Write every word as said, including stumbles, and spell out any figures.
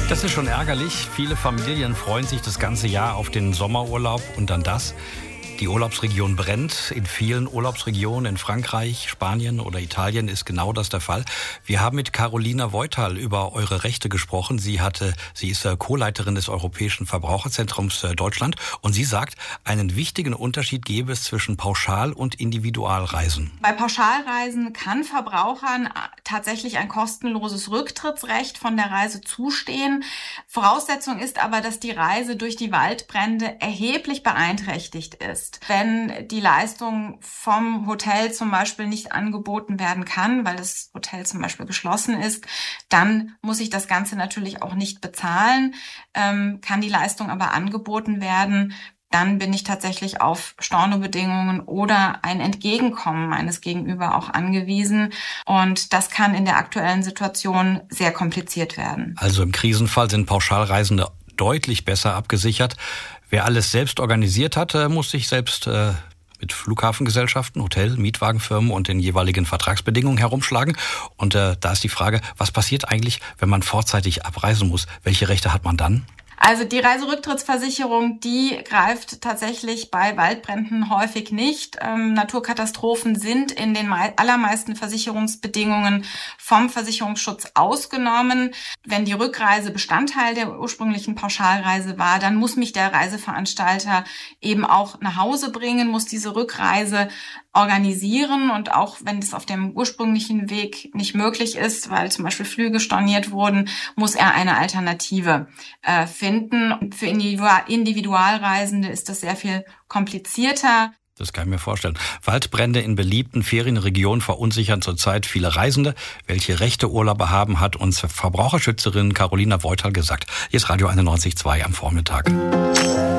Das ist schon ärgerlich. Viele Familien freuen sich das ganze Jahr auf den Sommerurlaub und dann das. Die Urlaubsregion brennt. In vielen Urlaubsregionen in Frankreich, Spanien oder Italien ist genau das der Fall. Wir haben mit Carolina Voital über eure Rechte gesprochen. Sie hatte, sie ist Co-Leiterin des Europäischen Verbraucherzentrums Deutschland und sie sagt, einen wichtigen Unterschied gäbe es zwischen Pauschal- und Individualreisen. Bei Pauschalreisen kann Verbrauchern tatsächlich ein kostenloses Rücktrittsrecht von der Reise zustehen. Voraussetzung ist aber, dass die Reise durch die Waldbrände erheblich beeinträchtigt ist. Wenn die Leistung vom Hotel zum Beispiel nicht angeboten werden kann, weil das Hotel zum Beispiel geschlossen ist, dann muss ich das Ganze natürlich auch nicht bezahlen. Ähm, kann die Leistung aber angeboten werden, dann bin ich tatsächlich auf Stornobedingungen oder ein Entgegenkommen meines Gegenüber auch angewiesen. Und das kann in der aktuellen Situation sehr kompliziert werden. Also im Krisenfall sind Pauschalreisende deutlich besser abgesichert. Wer alles selbst organisiert hat, muss sich selbst äh, mit Flughafengesellschaften, Hotel-, Mietwagenfirmen und den jeweiligen Vertragsbedingungen herumschlagen. Und äh, da ist die Frage, was passiert eigentlich, wenn man vorzeitig abreisen muss? Welche Rechte hat man dann? Also die Reiserücktrittsversicherung, die greift tatsächlich bei Waldbränden häufig nicht. Ähm, Naturkatastrophen sind in den allermeisten Versicherungsbedingungen vom Versicherungsschutz ausgenommen. Wenn die Rückreise Bestandteil der ursprünglichen Pauschalreise war, dann muss mich der Reiseveranstalter eben auch nach Hause bringen, muss diese Rückreise organisieren, und auch wenn das auf dem ursprünglichen Weg nicht möglich ist, weil zum Beispiel Flüge storniert wurden, muss er eine Alternative äh, finden. Und für Individualreisende ist das sehr viel komplizierter. Das kann ich mir vorstellen. Waldbrände in beliebten Ferienregionen verunsichern zurzeit viele Reisende. Welche Rechte Urlauber haben, hat uns Verbraucherschützerin Carolina Voital gesagt. Hier ist Radio einundneunzig Komma zwei am Vormittag.